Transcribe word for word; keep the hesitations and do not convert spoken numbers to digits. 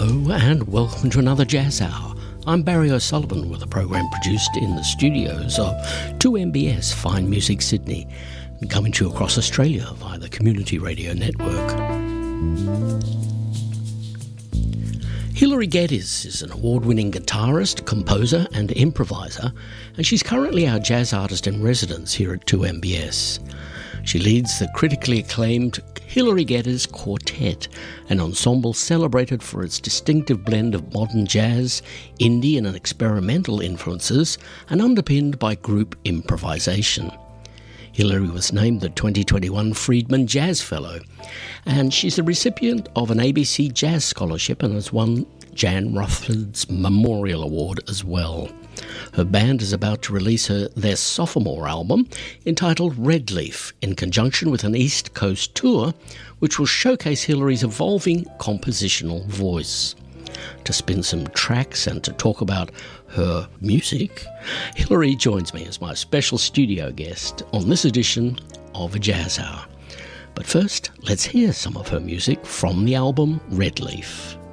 Hello and welcome to another Jazz Hour. I'm Barry O'Sullivan with a program produced in the studios of two M B S Fine Music Sydney and coming to you across Australia via the Community Radio Network. Hilary Geddes is an award-winning guitarist, composer and improviser, and she's currently our jazz artist in residence here at two M B S. She leads the critically acclaimed Hilary Geddes Quartet, an ensemble celebrated for its distinctive blend of modern jazz, indie and experimental influences, and underpinned by group improvisation. Hilary was named the twenty twenty-one Friedman Jazz Fellow, and she's the recipient of an A B C Jazz Scholarship and has won Jan Rufford's Memorial Award as well. Her band is about to release her, their sophomore album entitled Red Leaf in conjunction with an East Coast tour which will showcase Hilary's evolving compositional voice. To spin some tracks and to talk about her music, Hilary joins me as my special studio guest on this edition of A Jazz Hour. But first, let's hear some of her music from the album Red Leaf.